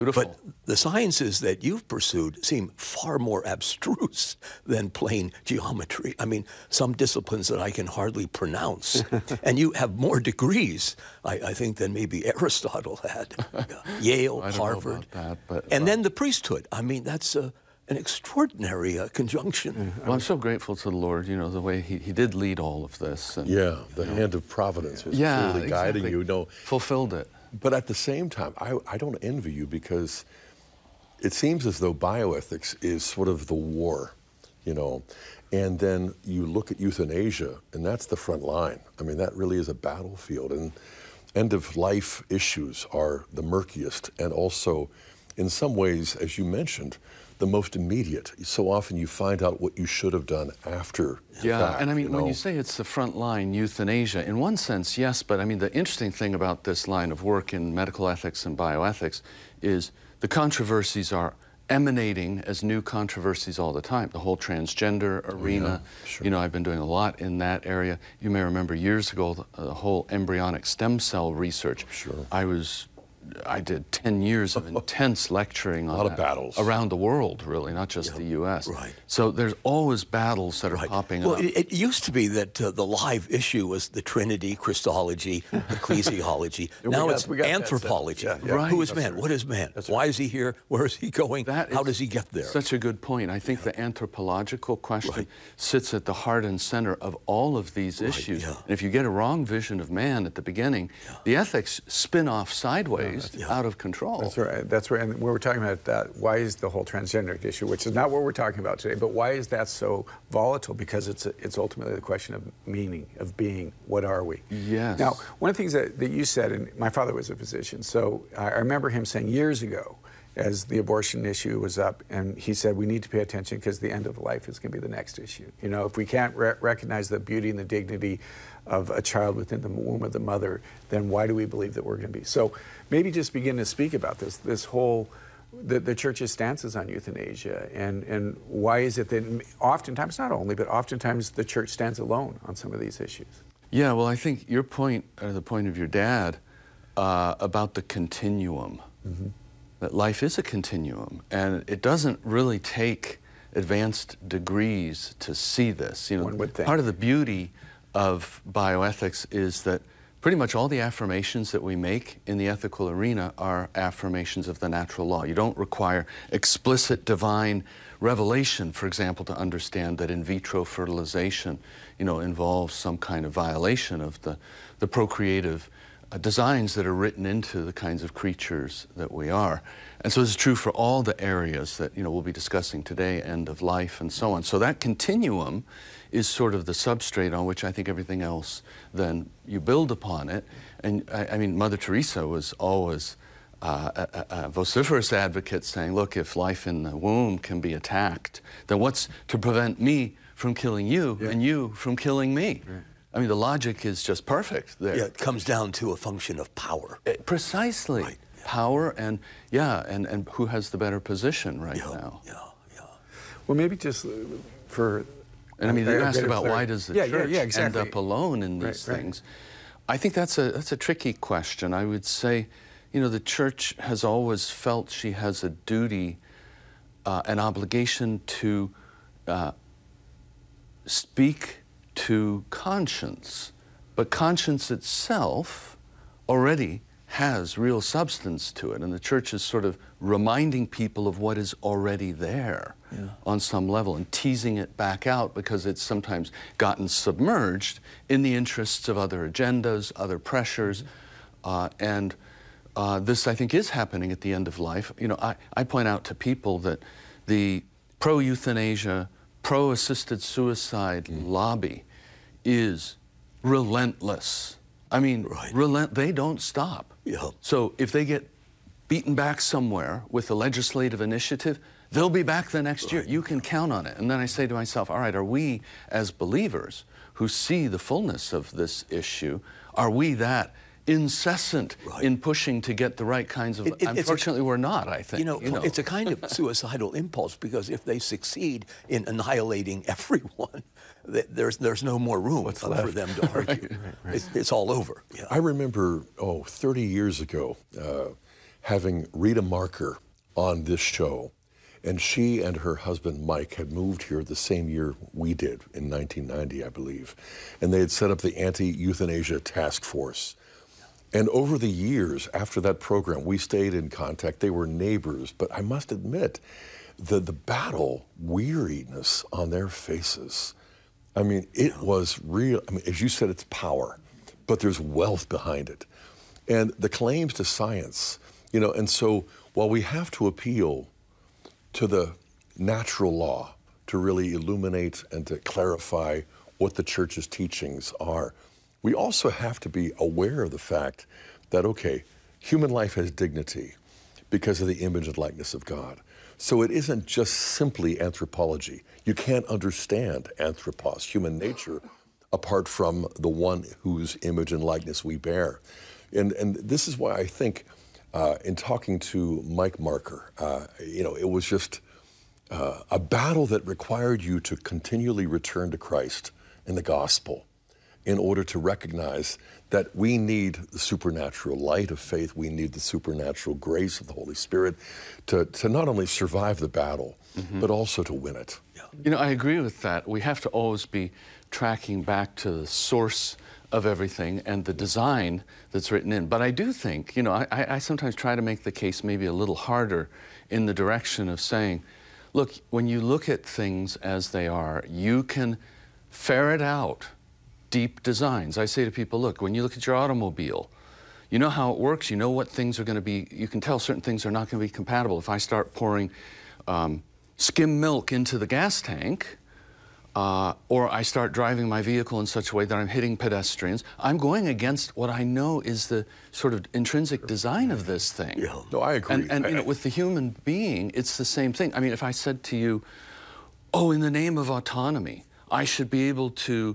Beautiful. But the sciences that you've pursued seem far more abstruse than plain geometry. I mean, some disciplines that I can hardly pronounce. And you have more degrees, I think, than maybe Aristotle had. Yale, I don't Harvard. know about that, but, and then the priesthood. I mean, that's an extraordinary conjunction. Well, I'm so grateful to the Lord, you know, the way he did lead all of this. And, Yeah, the hand of providence was clearly guiding you. No, fulfilled it. but at the same time, I don't envy you, because it seems as though bioethics is sort of the war, you know, and then you look at euthanasia, and that's the front line. I mean, that really is a battlefield, and end-of-life issues are the murkiest, and also, in some ways, as you mentioned, the most immediate. So often you find out what you should have done after the fact, and I mean, you know? when you say it's the front line, euthanasia, in one sense, yes, but I mean, the interesting thing about this line of work in medical ethics and bioethics is the controversies are emanating as new controversies all the time. The whole transgender arena, sure. you know, I've been doing a lot in that area. You may remember years ago, the whole embryonic stem cell research. Sure. I did 10 years of intense lecturing on A lot of that battles. around the world, really, not just the U.S. Right. So there's always battles that are popping Well, up. it used to be that the live issue was the Trinity, Christology, ecclesiology. Now it's anthropology. Right. Who is man? What is man? Why is he here? Where is he going? How does he get there? Such a good point. I think the anthropological question sits at the heart and center of all of these issues. And if you get a wrong vision of man at the beginning, the ethics spin off sideways out of control. That's right. That's right. And we were talking about that. Why is the whole transgender issue, which is not what we're talking about today, but why is that so volatile? Because it's ultimately the question of meaning, of being. What are we? Yes. Now, one of the things that you said, and my father was a physician, so I remember him saying years ago, as the abortion issue was up, and he said, we need to pay attention because the end of life is going to be the next issue. You know, if we can't recognize the beauty and the dignity of a child within the womb of the mother, then why do we believe that we're going to be? So maybe just begin to speak about this whole, the church's stances on euthanasia, and why is it that oftentimes, not only, but oftentimes the church stands alone on some of these issues? Yeah, well, I think your point, or the point of your dad, about the continuum, that life is a continuum, and it doesn't really take advanced degrees to see this. You know, One would think. Part of the beauty of bioethics is that pretty much all the affirmations that we make in the ethical arena are affirmations of the natural law. You don't require explicit divine revelation, for example, to understand that in vitro fertilization, you know, involves some kind of violation of the procreative designs that are written into the kinds of creatures that we are. And so this is true for all the areas that, you know, we'll be discussing today, end of life and so on. So that continuum is sort of the substrate on which I think everything else, then you build upon it. And I mean, Mother Teresa was always a vociferous advocate saying, look, if life in the womb can be attacked, then what's to prevent me from killing you and you from killing me? Right. I mean, the logic is just perfect there. Yeah, it comes down to a function of power. Precisely. Right. Power and who has the better position right now. Yeah. Well, maybe just for... And I mean, you asked about why does the church exactly. end up alone in these things. I think that's a tricky question. I would say, you know, the church has always felt she has a duty, an obligation to speak to conscience, but conscience itself already has real substance to it, and the church is sort of reminding people of what is already there on some level and teasing it back out because it's sometimes gotten submerged in the interests of other agendas, other pressures, and this, I think, is happening at the end of life. You know, I point out to people that the pro-euthanasia, pro-assisted suicide lobby is relentless. I mean, they don't stop. Yeah. So if they get beaten back somewhere with a legislative initiative, they'll be back the next year. You can count on it. And then I say to myself, all right, are we as believers who see the fullness of this issue, are we that incessant in pushing to get the right kinds of... Unfortunately, we're not, I think. You know, it's a kind of suicidal impulse, because if they succeed in annihilating everyone, there's no more room for them to argue. It's all over. Yeah. I remember, 30 years ago, having Rita Marker on this show, and she and her husband Mike had moved here the same year we did, in 1990, I believe, and they had set up the Anti-Euthanasia Task Force. And over the years after that program, we stayed in contact. They were neighbors, but I must admit, the battle weariness on their faces, I mean, it was real. I mean, as you said, it's power, but there's wealth behind it. And the claims to science, and so while we have to appeal to the natural law to really illuminate and to clarify what the church's teachings are, we also have to be aware of the fact that, okay, human life has dignity because of the image and likeness of God. So it isn't just simply anthropology. You can't understand anthropos, human nature, apart from the one whose image and likeness we bear. And this is why I think in talking to Mike Marker, it was just a battle that required you to continually return to Christ and the gospel in order to recognize that we need the supernatural light of faith, we need the supernatural grace of the Holy Spirit to not only survive the battle, but also to win it. I agree with that. We have to always be tracking back to the source of everything and the design that's written in. But I do think, I sometimes try to make the case maybe a little harder in the direction of saying, look, when you look at things as they are, you can ferret out deep designs. I say to people, look, when you look at your automobile, you know how it works, you know what things are going to be, you can tell certain things are not going to be compatible. If I start pouring skim milk into the gas tank, or I start driving my vehicle in such a way that I'm hitting pedestrians, I'm going against what I know is the sort of intrinsic design of this thing. Yeah. No, I agree. And with the human being, it's the same thing. I mean, if I said to you, oh, in the name of autonomy, I should be able to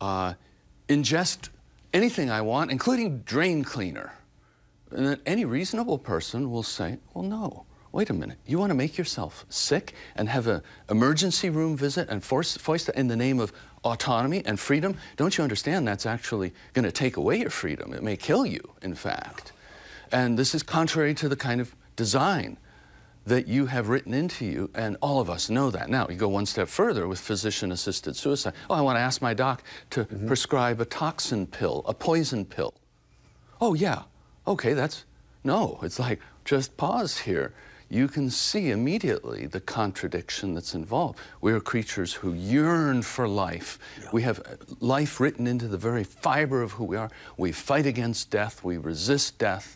ingest anything I want, including drain cleaner. And then any reasonable person will say, well, no, wait a minute. You want to make yourself sick and have an emergency room visit and foist it in the name of autonomy and freedom? Don't you understand that's actually going to take away your freedom? It may kill you, in fact. And this is contrary to the kind of design that you have written into you, and all of us know that. Now, you go one step further with physician-assisted suicide. Oh, I want to ask my doc to prescribe a toxin pill, a poison pill. Oh, yeah. Okay, no. It's like, just pause here. You can see immediately the contradiction that's involved. We are creatures who yearn for life. Yeah. We have life written into the very fiber of who we are. We fight against death. We resist death.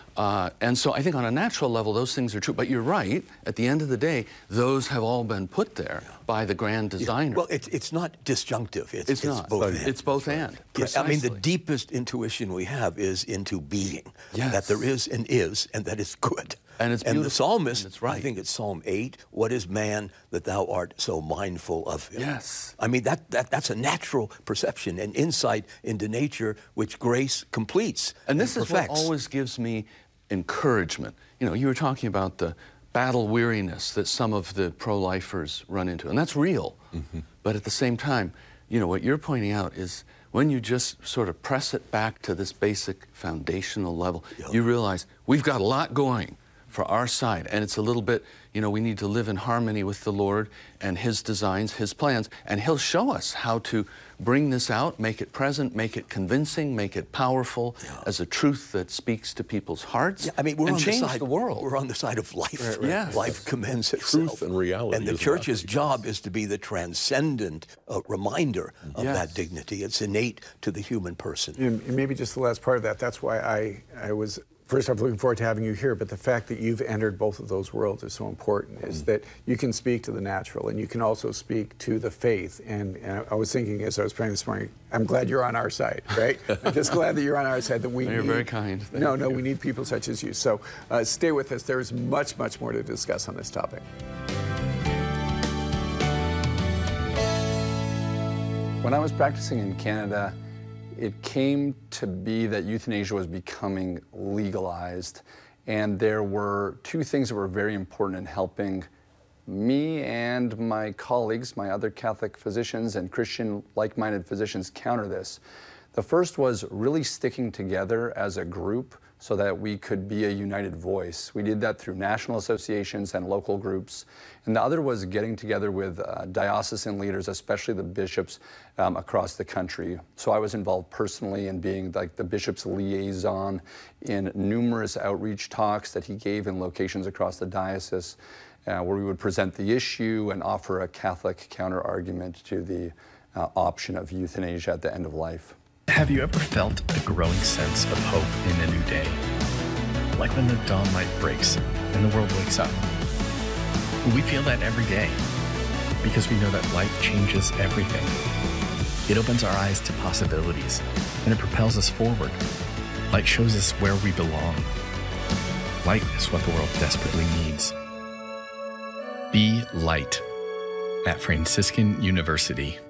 And so I think on a natural level, those things are true. But you're right. At the end of the day, those have all been put there by the grand designer. Well, it's not disjunctive. It's not. Both and. It's both and. I mean, the deepest intuition we have is into being. Yes. That there is, and that is good. And it's beautiful. And the psalmist, and it's right. I think it's Psalm 8, what is man that thou art so mindful of him? Yes. I mean, that's a natural perception and insight into nature which grace completes and this perfects. Is what always gives me encouragement. You were talking about the battle weariness that some of the pro-lifers run into, and that's real. But at the same time, what you're pointing out is when you just sort of press it back to this basic foundational level, you realize we've got a lot going for our side, and it's a little bit, we need to live in harmony with the Lord and His designs, His plans, and He'll show us how to bring this out, make it present, make it convincing, make it powerful as a truth that speaks to people's hearts, I mean, we're and on change the side, the world. We're on the side of life. Right. Yes. Life commends itself. Truth and reality. And the church's job is to be the transcendent reminder of that dignity. It's innate to the human person. And maybe just the last part of that, that's why I was... First, I'm looking forward to having you here, but the fact that you've entered both of those worlds is so important, is that you can speak to the natural and you can also speak to the faith. And I was thinking as I was praying this morning, I'm glad you're on our side, right? I'm just glad that you're on our side, that we You're very kind. No, we need people such as you. So stay with us. There's much, much more to discuss on this topic. When I was practicing in Canada, it came to be that euthanasia was becoming legalized, and there were two things that were very important in helping me and my colleagues, my other Catholic physicians and Christian like-minded physicians, counter this. The first was really sticking together as a group so that we could be a united voice. We did that through national associations and local groups. And the other was getting together with diocesan leaders, especially the bishops across the country. So I was involved personally in being like the bishop's liaison in numerous outreach talks that he gave in locations across the diocese, where we would present the issue and offer a Catholic counter-argument to the option of euthanasia at the end of life. Have you ever felt a growing sense of hope in a new day? Like when the dawn light breaks and the world wakes up. We feel that every day because we know that light changes everything. It opens our eyes to possibilities and it propels us forward. Light shows us where we belong. Light is what the world desperately needs. Be light at Franciscan University.